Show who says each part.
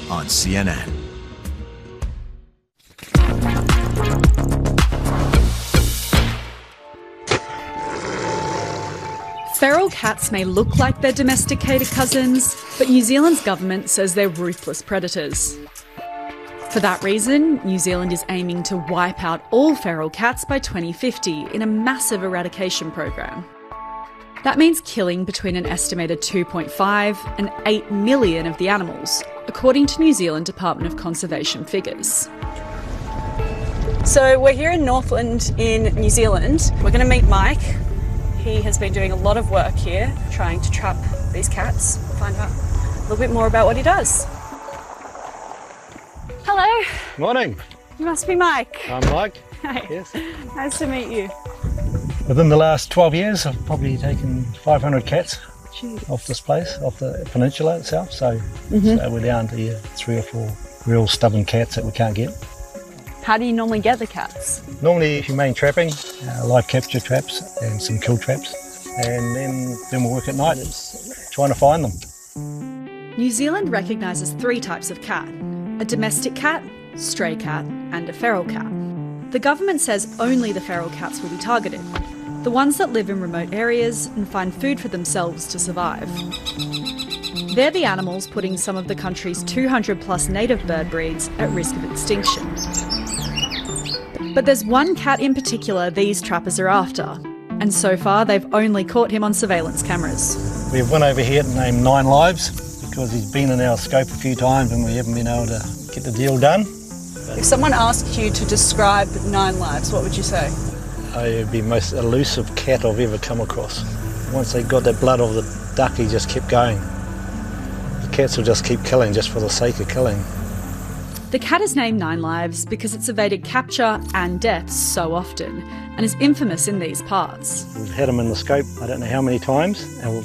Speaker 1: on CNN.
Speaker 2: Feral cats may look like their domesticated cousins, but New Zealand's government says they're ruthless predators. For that reason, New Zealand is aiming to wipe out all feral cats by 2050 in a massive eradication program. That means killing between an estimated 2.5 and 8 million of the animals, according to New Zealand Department of Conservation figures. So we're here in Northland in New Zealand. We're going to meet Mike. He has been doing a lot of work here, trying to trap these cats. We'll find out a little bit more about what he does. Hello.
Speaker 3: Morning.
Speaker 2: You must be Mike.
Speaker 3: I'm Mike.
Speaker 2: Hi.
Speaker 3: Yes.
Speaker 2: Nice to meet you.
Speaker 3: Within the last 12 years, I've probably taken 500 cats
Speaker 2: Jeez.
Speaker 3: off this place, off the peninsula itself. So we're down to 3 or 4 real stubborn cats that we can't get.
Speaker 2: How do you normally get the cats?
Speaker 3: Normally humane trapping, live capture traps and some kill traps. And then we'll work at night trying to find them.
Speaker 2: New Zealand recognises 3 types of cat: a domestic cat, stray cat, and a feral cat. The government says only the feral cats will be targeted, the ones that live in remote areas and find food for themselves to survive. They're the animals putting some of the country's 200 plus native bird breeds at risk of extinction. But there's one cat in particular these trappers are after, and so far they've only caught him on surveillance cameras.
Speaker 3: We have one over here named 9 Lives because he's been in our scope a few times and we haven't been able to get the deal done.
Speaker 2: If someone asked you to describe 9 Lives, what would you say?
Speaker 3: It'd be the most elusive cat I've ever come across. Once they got that blood of the duck, he just kept going. The cats will just keep killing just for the sake of killing.
Speaker 2: The cat is named 9 Lives because it's evaded capture and death so often and is infamous in these parts.
Speaker 3: We've had him in the scope I don't know how many times, and we've